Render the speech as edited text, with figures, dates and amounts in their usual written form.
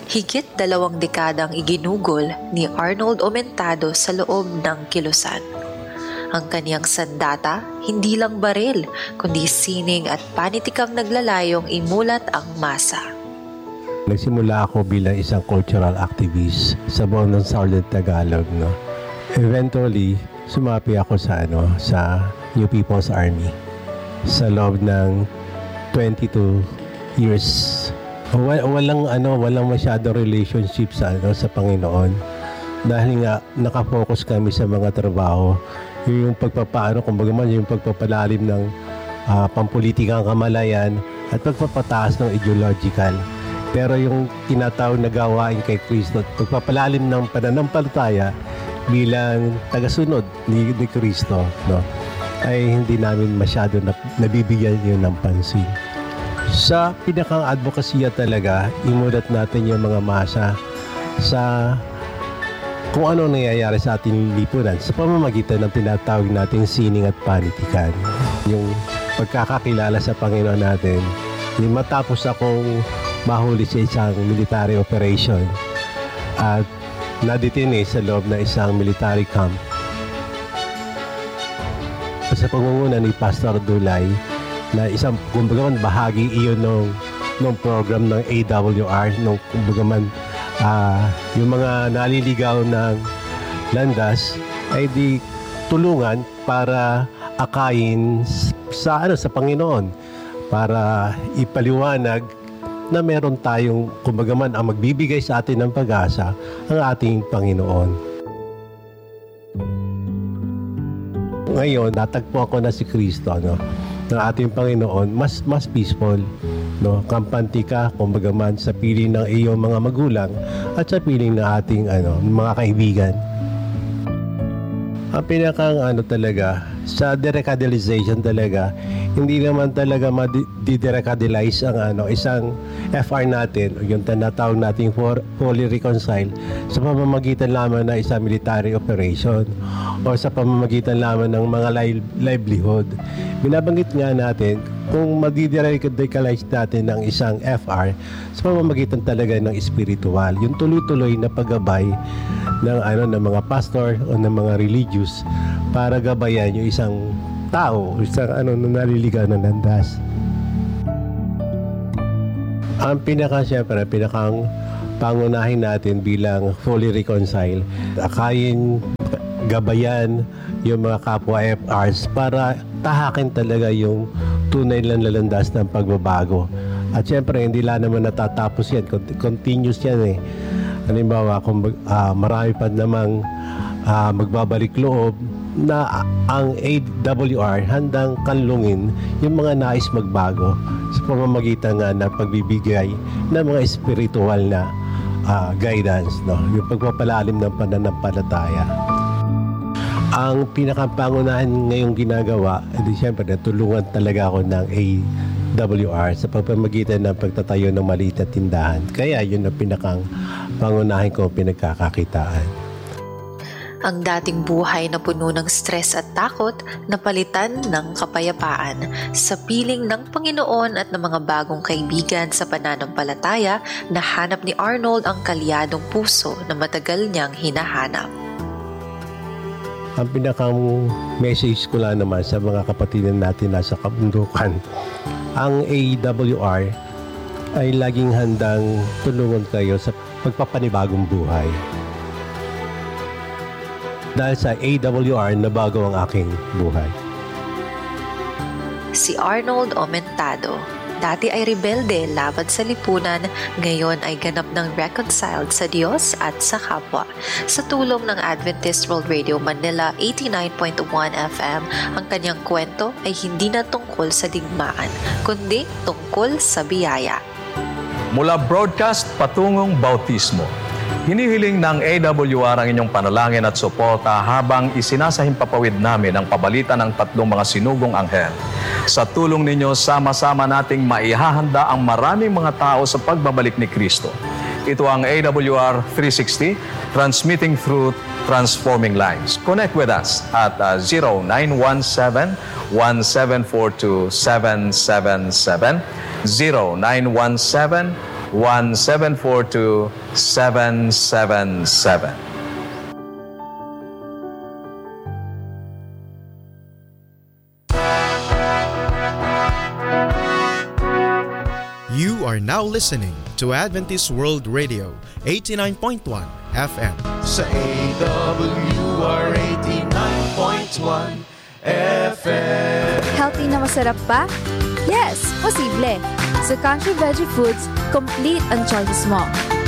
Higit 2 dekadang iginugol ni Arnold Omentado sa loob ng kilusan. Ang kaniyang sandata, hindi lang baril, kundi sining at panitikang naglalayong imulat ang masa. Nagsimula ako bilang isang cultural activist sa buong ng Southern Tagalog. No? Eventually, sumapi ako sa New People's Army sa loob ng 22 years. Walang masyadong relationship sa Panginoon dahil nga nakafocus kami sa mga trabaho, yung yung pagpapalalim ng pampulitikang kamalayan at pagpapataas ng ideological. Pero yung tinatawag na gawain kay Kristo at pagpapalalim ng pananampalataya bilang tagasunod ni Kristo, no, ay hindi namin masyado nabibigyan yun ng pansin. Sa pinakang advokasya talaga, imulat natin yung mga masa sa kung ano nangyayari sa ating lipunan sa pamamagitan ng tinatawag nating sining at panitikan. Yung pagkakakilala sa Panginoon natin, yung matapos akong mahuli sa isang military operation at nadetine sa loob ng isang military camp. Sa pangunguna ni Pastor Dulay, na isang bahagi iyon ng program ng AWR, yung mga naliligaw ng landas ay di tulungan para akayin sa Panginoon, para ipaliwanag na meron tayong ang magbibigay sa atin ng pag-asa, ang ating Panginoon. Ngayon, natagpo ako na si Kristo, ng ating Panginoon, mas peaceful, no? Kampante ka, sa piling ng iyong mga magulang at sa piling ng ating mga kaibigan. Ang pinakang talaga, sa deradicalization talaga, hindi naman talaga ma-deradicalize ang isang FR natin, yung tinatawag nating fully reconcile sa pamamagitan lamang ng isang military operation o sa pamamagitan lamang ng mga livelihood. Binabanggit nga natin kung ma-deradicalize natin ng isang FR sa pamamagitan talaga ng spiritual, yung tuloy-tuloy na paggabay ng mga pastor o ng mga religious para gabayan yung isang tao, isang naliligaw ng landas. Ang pinakang pangunahin natin bilang fully reconcile, akayin, gabayan yung mga kapwa FRs para tahakin talaga yung tunay lang lalandas ng pagbabago. At syempre, hindi lang naman natatapos yan. Continuous yan eh. Halimbawa, kung marami pa namang magbabalik loob na ang AWR handang kanlungin yung mga nais magbago sa pamamagitan nga ng pagbibigay ng mga spiritual na guidance, no? Yung pagpapalalim ng pananampalataya. Ang pinakapangunahan ngayong ginagawa, siyempre natulungan talaga ako ng AWR sa pamamagitan ng pagtatayo ng maliit na tindahan. Kaya yun ang pinakang pangunahin ko pinagkakakitaan. Ang dating buhay na puno ng stress at takot napalitan ng kapayapaan sa piling ng Panginoon at ng mga bagong kaibigan sa pananampalataya. Nahanap ni Arnold ang kalyadong puso na matagal niyang hinahanap. Ang pinakang message ko lang naman sa mga kapatid natin nasa kabundukan, ang AWR ay laging handang tulungan kayo sa pagpapanibagong buhay. Dahil sa AWR, nabago ang aking buhay. Si Arnold Omentado, dati ay rebelde laban sa lipunan, ngayon ay ganap ng reconciled sa Diyos at sa kapwa. Sa tulong ng Adventist World Radio Manila 89.1 FM, ang kanyang kwento ay hindi na tungkol sa digmaan, kundi tungkol sa biyaya. Mula broadcast patungong bautismo, hinihiling ng AWR ang inyong panalangin at suporta habang isinasahimpapawid namin ang pabalita ng 3 mga sinugong anghel. Sa tulong ninyo, sama-sama nating maihahanda ang maraming mga tao sa pagbabalik ni Kristo. Ito ang AWR 360, transmitting through transforming lives. Connect with us at 0917-1742-777, 0917-1742-777. You are now listening to Adventist World Radio, 89.1 FM. Sa AWR 89.1 FM. Healthy na masarap pa? Yes, posible. Sa Country Veggie Foods, complete ang choices mo.